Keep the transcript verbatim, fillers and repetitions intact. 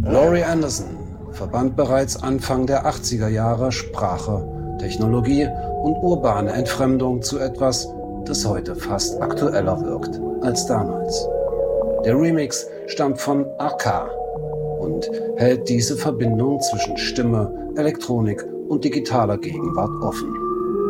Laurie Anderson verband bereits Anfang der achtziger Jahre Sprache, Technologie und urbane Entfremdung zu etwas, das heute fast aktueller wirkt als damals. Der Remix stammt von Arca und hält diese Verbindung zwischen Stimme, Elektronik und digitaler Gegenwart offen.